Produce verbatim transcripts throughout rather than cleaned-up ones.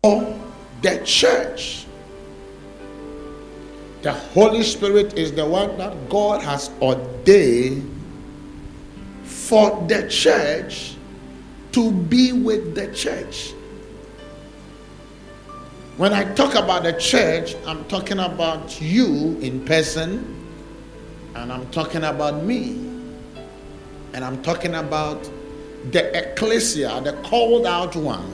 the church. The Holy Spirit is the one that God has ordained for the church to be with the church. When I talk about the church, I'm talking about you in person, and I'm talking about me, and I'm talking about the ecclesia, the called out one.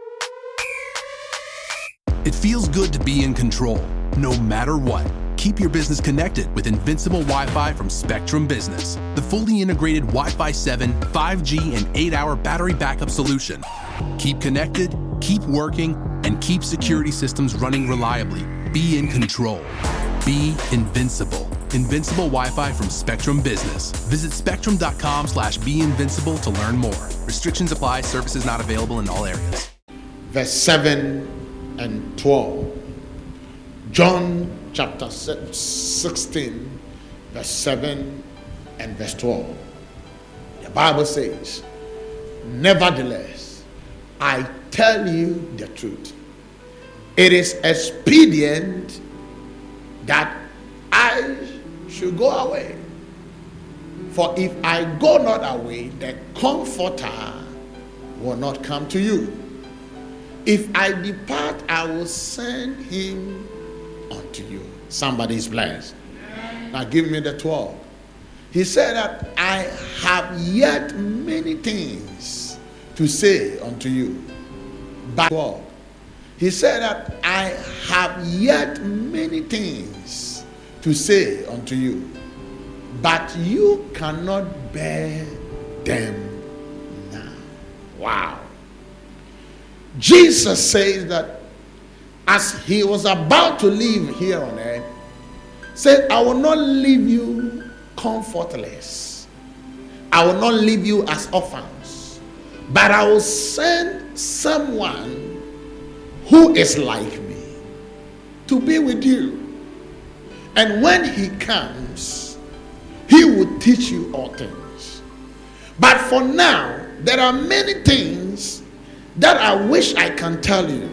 It feels good to be in control, no matter what. Keep your business connected with Invincible Wi-Fi from Spectrum Business, the fully integrated Wi-Fi seven, five G, and eight hour battery backup solution. Keep connected, keep working, and keep security systems running reliably. Be in control. Be invincible. Invincible Wi-Fi from Spectrum Business. Visit spectrum.com slash be invincible to learn more. Restrictions apply. Services not available in all areas. Verse seven and twelve. John chapter sixteen, verse seven and verse twelve. The Bible says, nevertheless, I tell you the truth. It is expedient that I should go away. For if I go not away, the Comforter will not come to you. If I depart, I will send him unto you. Somebody is blessed. Now give me the twelve. He said that I have yet many things to say unto you. But twelve. He said that I have yet many things to say unto you, but you cannot bear them now. Wow. Jesus says that as he was about to leave here on earth, said, I will not leave you comfortless. I will not leave you as orphans, but I will send someone who is like me to be with you. And when he comes, he will teach you all things. But for now, there are many things that I wish I can tell you,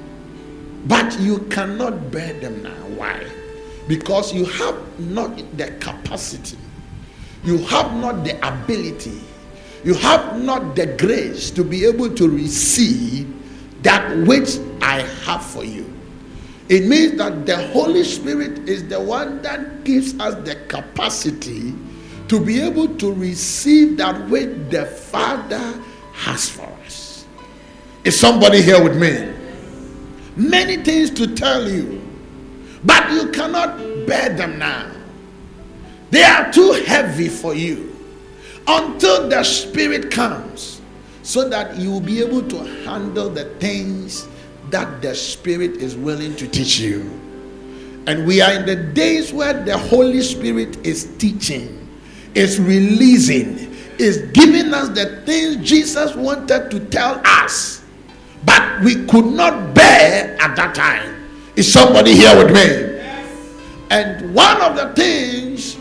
but you cannot bear them now. Why? Because you have not the capacity, you have not the ability, you have not the grace to be able to receive that which I have for you. It means that the Holy Spirit is the one that gives us the capacity to be able to receive that which the Father has for us. Is somebody here with me? Many things to tell you, but you cannot bear them now. They are too heavy for you until the Spirit comes, so that you will be able to handle the things that the Spirit is willing to teach you. And we are in the days where the Holy Spirit is teaching, is releasing, is giving us the things Jesus wanted to tell us, but we could not bear at that time. Is somebody here with me? Yes. And one of the things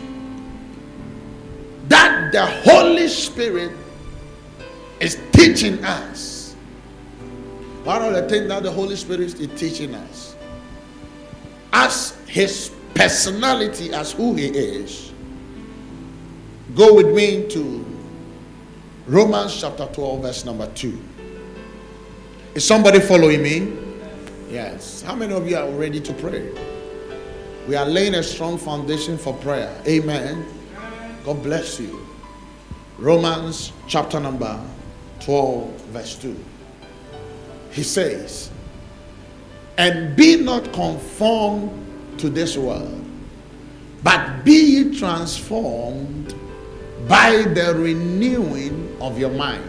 that the Holy Spirit is teaching us, one of the things that the Holy Spirit is teaching us, as his personality, as who he is. Go with me to Romans chapter twelve, verse number two. Is somebody following me? Yes. How many of you are ready to pray? We are laying a strong foundation for prayer. Amen. God bless you. Romans chapter number twelve, verse two. He says, and be not conformed to this world, but be ye transformed by the renewing of your mind,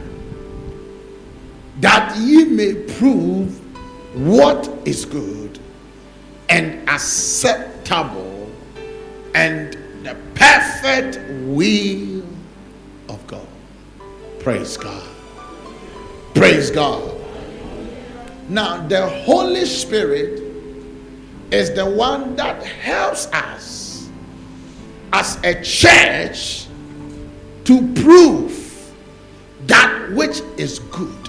that ye may prove what is good and acceptable and the perfect will of God. Praise God. Praise God. Now, the Holy Spirit is the one that helps us as a church to prove that which is good